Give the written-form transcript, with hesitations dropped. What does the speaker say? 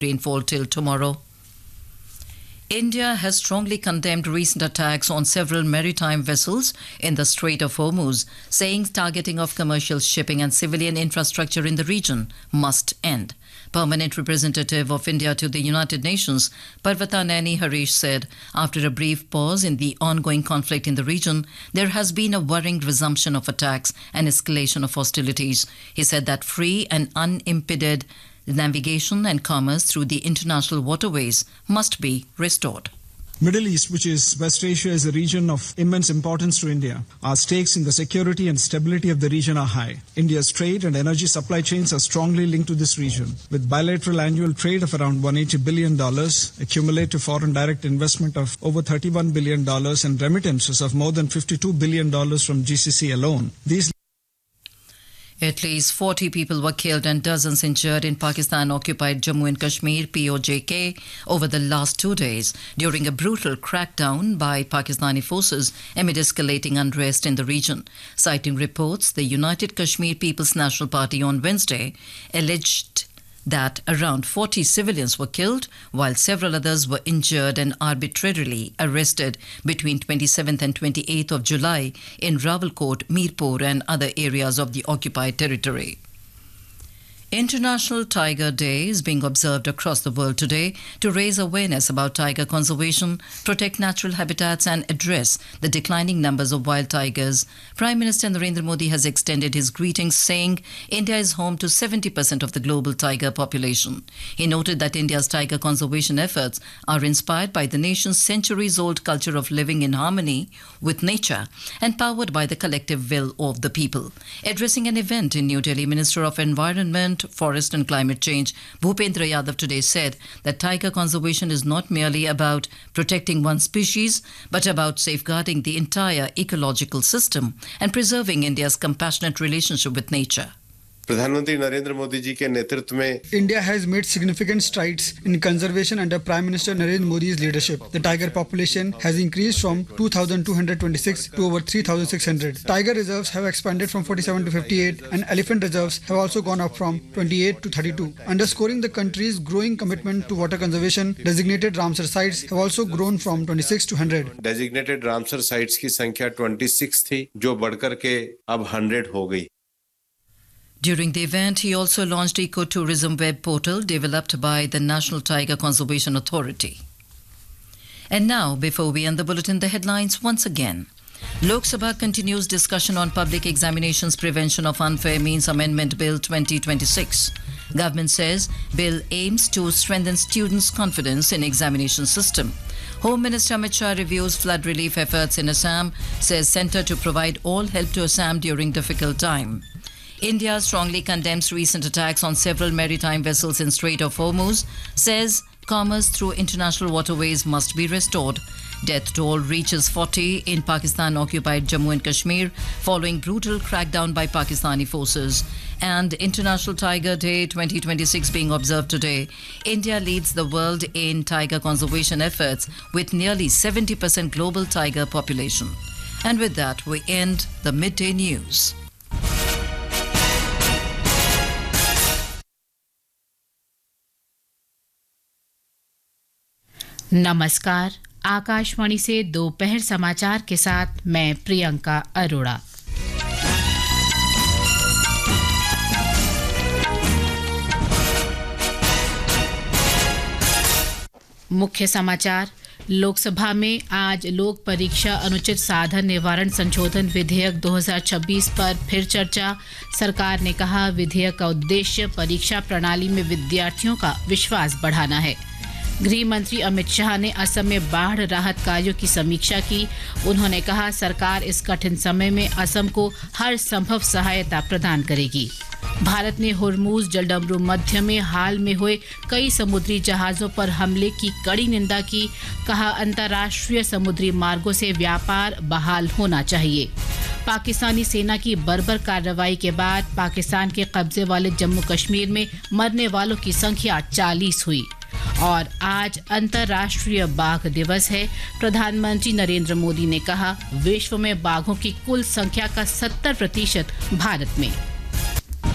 rainfall till tomorrow. India has strongly condemned recent attacks on several maritime vessels in the Strait of Hormuz, saying targeting of commercial shipping and civilian infrastructure in the region must end. Permanent representative of India to the United Nations, Parvata Naini Harish said, after a brief pause in the ongoing conflict in the region, there has been a worrying resumption of attacks and escalation of hostilities. He said that free and unimpeded navigation and commerce through the international waterways must be restored. Middle East, which is West Asia, is a region of immense importance to India. Our stakes in the security and stability of the region are high. India's trade and energy supply chains are strongly linked to this region. With bilateral annual trade of around $180 billion, accumulative foreign direct investment of over $31 billion and remittances of more than $52 billion from GCC alone, these At least 40 people were killed and dozens injured in Pakistan-occupied Jammu and Kashmir (POJK) over the last 2 days during a brutal crackdown by Pakistani forces amid escalating unrest in the region. Citing reports, the United Kashmir People's National Party on Wednesday alleged that around 40 civilians were killed while several others were injured and arbitrarily arrested between 27th and 28th of July in Rawalkot, Mirpur and other areas of the occupied territory. International Tiger Day is being observed across the world today to raise awareness about tiger conservation, protect natural habitats and address the declining numbers of wild tigers. Prime Minister Narendra Modi has extended his greetings, saying India is home to 70% of the global tiger population. He noted that India's tiger conservation efforts are inspired by the nation's centuries-old culture of living in harmony with nature and powered by the collective will of the people. Addressing an event in New Delhi, Minister of Environment, Forest and Climate Change Bhupendra Yadav today said that tiger conservation is not merely about protecting one species but about safeguarding the entire ecological system and preserving India's compassionate relationship with nature. प्रधानमंत्री नरेंद्र मोदी जी के नेतृत्व में India has made significant strides in conservation under Prime Minister Narendra Modi's leadership. The tiger population has increased from 2,226 to over 3,600. Tiger reserves have expanded from 47 to 58 and elephant reserves have also gone up from 28 to 32. Underscoring the country's growing commitment to water conservation, designated Ramsar sites have also grown from 26 to 100. Designated Ramsar sites की संख्या 26 थी जो बढ़कर के अब 100 हो गई. During the event, he also launched Ecotourism web portal developed by the National Tiger Conservation Authority. And now, before we end the bulletin, the headlines once again. Lok Sabha continues discussion on Public Examinations Prevention of Unfair Means Amendment Bill 2026. Government says bill aims to strengthen students' confidence in examination system. Home Minister Amit Shah reviews flood relief efforts in Assam, says centre to provide all help to Assam during difficult time. India strongly condemns recent attacks on several maritime vessels in Strait of Hormuz, says commerce through international waterways must be restored. Death toll reaches 40 in Pakistan-occupied Jammu and Kashmir following brutal crackdown by Pakistani forces. And International Tiger Day 2026 being observed today. India leads the world in tiger conservation efforts with nearly 70% global tiger population. And with that, we end the midday news. नमस्कार, आकाशवाणी से दोपहर समाचार के साथ मैं प्रियंका अरोड़ा। मुख्य समाचार। लोकसभा में आज लोक परीक्षा अनुचित साधन निवारण संशोधन विधेयक 2026 पर फिर चर्चा। सरकार ने कहा विधेयक का उद्देश्य परीक्षा प्रणाली में विद्यार्थियों का विश्वास बढ़ाना है। गृह मंत्री अमित शाह ने असम में बाढ़ राहत कार्यों की समीक्षा की। उन्होंने कहा सरकार इस कठिन समय में असम को हर संभव सहायता प्रदान करेगी। भारत ने होर्मुज जलडमरू मध्य में हाल में हुए कई समुद्री जहाज़ों पर हमले की कड़ी निंदा की। कहा अंतर्राष्ट्रीय समुद्री मार्गों से व्यापार बहाल होना चाहिए। पाकिस्तानी सेना की बर्बर कार्रवाई के बाद पाकिस्तान के कब्जे वाले जम्मू कश्मीर में मरने वालों की संख्या 40 हुई। और आज अंतर्राष्ट्रीय बाघ दिवस है। प्रधानमंत्री नरेंद्र मोदी ने कहा विश्व में बाघों की कुल संख्या का 70% भारत में।